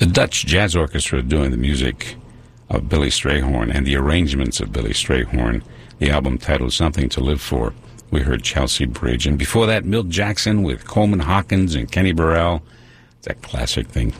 the Dutch Jazz Orchestra doing the music of Billy Strayhorn and the arrangements of Billy Strayhorn. The album titled Something to Live For. We heard Chelsea Bridge. And before that, Milt Jackson with Coleman Hawkins and Kenny Burrell. It's a classic thing